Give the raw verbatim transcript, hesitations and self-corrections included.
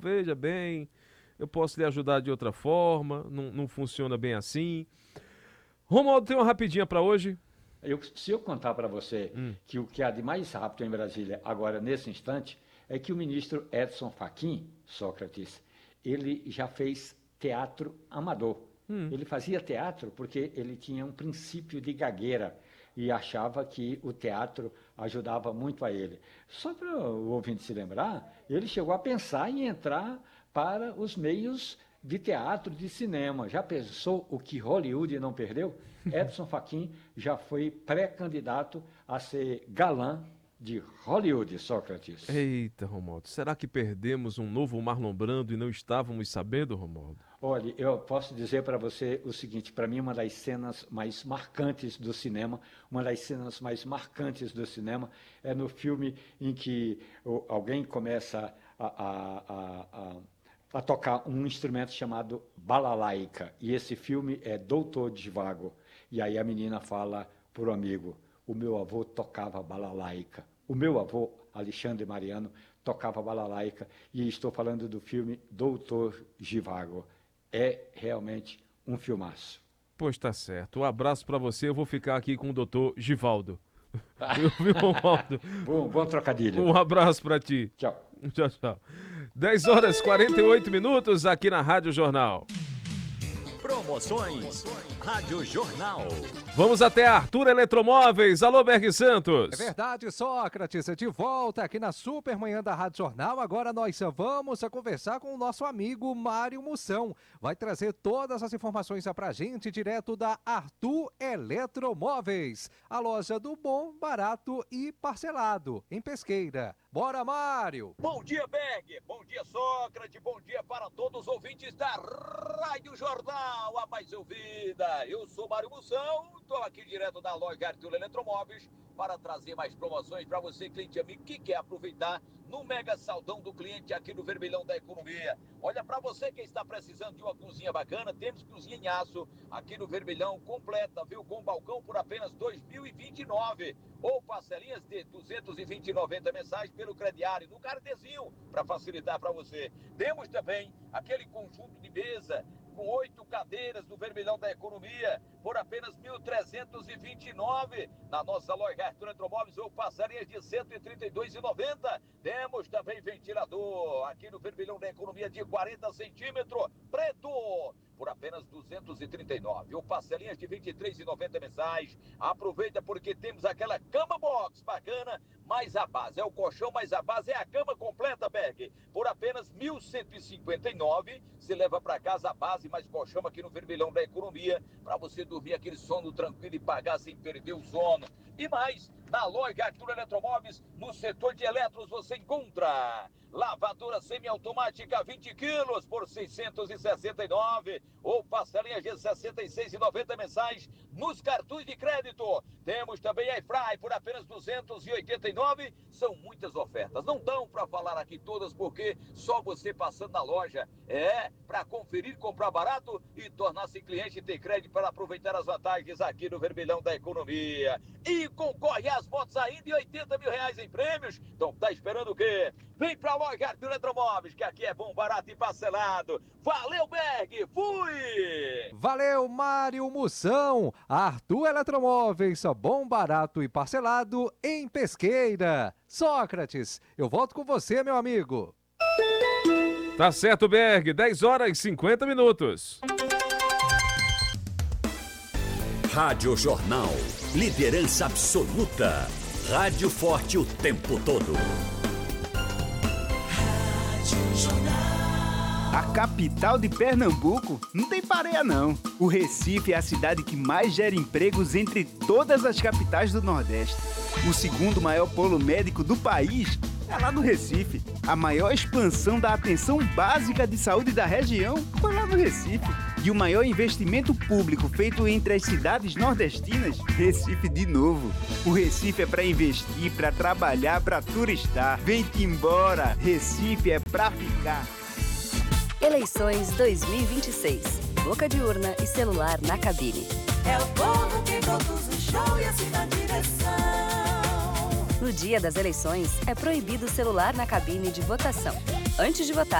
veja bem, eu posso lhe ajudar de outra forma, não, não funciona bem assim. Romualdo, tem uma rapidinha para hoje? Eu, se eu contar para você hum. que o que há de mais rápido em Brasília, agora, nesse instante, é que o ministro Edson Fachin, Sócrates, ele já fez teatro amador. Hum. Ele fazia teatro porque ele tinha um princípio de gagueira e achava que o teatro ajudava muito a ele. Só para o ouvinte se lembrar, ele chegou a pensar em entrar para os meios de teatro, de cinema. Já pensou o que Hollywood não perdeu? Edson Fachin já foi pré-candidato a ser galã de Hollywood, Sócrates. Eita, Romualdo, será que perdemos um novo Marlon Brando e não estávamos sabendo, Romualdo? Olha, eu posso dizer para você o seguinte, para mim uma das cenas mais marcantes do cinema, uma das cenas mais marcantes do cinema é no filme em que alguém começa a, a, a, a, a tocar um instrumento chamado balalaika, e esse filme é Doutor Zhivago, e aí a menina fala para o amigo, o meu avô tocava balalaika. O meu avô, Alexandre Mariano, tocava balalaika, e estou falando do filme Doutor Zhivago. É realmente um filmaço. Pois tá certo. Um abraço para você, eu vou ficar aqui com o doutor Givaldo. Eu vi, Romualdo. Bom, bom trocadilho. Um abraço para ti. Tchau. Tchau, tchau. dez horas e quarenta e oito minutos aqui na Rádio Jornal. Promoções Rádio Jornal. Vamos até Arthur Eletromóveis. Alô, Berg Santos. É verdade, Sócrates. De volta aqui na Supermanhã da Rádio Jornal. Agora nós vamos a conversar com o nosso amigo Mário Moção. Vai trazer todas as informações pra gente direto da Arthur Eletromóveis. A loja do bom, barato e parcelado em Pesqueira. Bora, Mário! Bom dia, Berg! Bom dia, Sócrates! Bom dia para todos os ouvintes da Rádio Jornal, a mais ouvida! Eu sou Mário Moção, estou aqui direto da loja Arthur Eletromóveis para trazer mais promoções para você, cliente amigo, que quer aproveitar no mega saldão do cliente aqui no Vermelhão da Economia. Olha, para você que está precisando de uma cozinha bacana, temos cozinha em aço aqui no Vermelhão, completa, viu? Com balcão por apenas dois mil e vinte e nove reais. Ou parcelinhas de duzentos e vinte e nove reais mensais pelo crediário, no cartezinho, para facilitar para você. Temos também aquele conjunto de mesa com oito cadeiras do Vermelhão da Economia por apenas mil trezentos e vinte e nove reais na nossa loja Arthur Eletromóveis, ou parcelinhas de cento e trinta e dois reais e noventa centavos. Temos também ventilador aqui no Vermelhão da Economia de quarenta centímetros, preto, por apenas duzentos e trinta e nove reais, ou parcelinhas de vinte e três reais e noventa centavos mensais. Aproveita porque temos aquela cama box bacana, mais a base é o colchão, mais a base é a cama completa, Berg, por apenas mil cento e cinquenta e nove reais. Você leva para casa a base mais colchão aqui no Vermelhão da Economia, para você dormir aquele sono tranquilo e pagar sem perder o sono. E mais, na loja Arthur Eletromóveis, no setor de eletros, você encontra lavadora semiautomática vinte quilos por seiscentos e sessenta e nove reais, ou parcelinhas de sessenta e seis reais e noventa centavos mensais nos cartões de crédito. Temos também a Airfry por apenas duzentos e oitenta e nove reais. São muitas ofertas, não dão para falar aqui todas, porque só você passando na loja é para conferir, comprar barato e tornar-se cliente e ter crédito para aproveitar as vantagens aqui no Vermelhão da Economia. E concorre às motos ainda e oitenta mil reais em prêmios. Então tá esperando o quê? Vem pra loja Arthur Eletromóveis, que aqui é bom, barato e parcelado. Valeu, Berg! Fui! Valeu, Mário Moção! Arthur Eletromóveis, só bom, barato e parcelado em Pesqueira. Sócrates, eu volto com você, meu amigo. Tá certo, Berg, dez horas e cinquenta minutos. Rádio Jornal, liderança absoluta. Rádio forte o tempo todo. Rádio Jornal. A capital de Pernambuco não tem pareia não. O Recife é a cidade que mais gera empregos entre todas as capitais do Nordeste. O segundo maior polo médico do país é lá no Recife. A maior expansão da atenção básica de saúde da região foi lá no Recife. E o maior investimento público feito entre as cidades nordestinas, Recife de novo. O Recife é para investir, para trabalhar, para turistar. Vem-te embora, Recife é para ficar. Eleições dois mil e vinte e seis. Boca de urna e celular na cabine. É o povo que produz o show e assim na direção. No dia das eleições, é proibido o celular na cabine de votação. Antes de votar,